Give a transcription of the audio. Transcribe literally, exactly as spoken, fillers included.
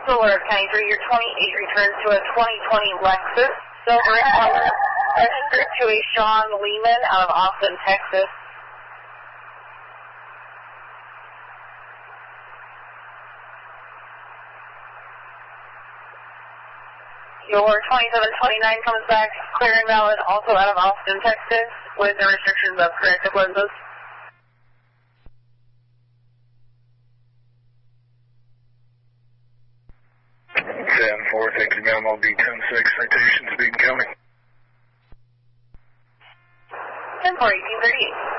Solar County three, your twenty-eight returns to a twenty twenty Lexus silver in color, registered to a Sean Lehman out of Austin, Texas. Your twenty-seven twenty-nine comes back clear and valid, also out of Austin, Texas, with the restrictions of corrective lenses. ten four, thank you, ma'am. I'll be ten six, citation, speed and counting. ten four, eighteen thirty-eight.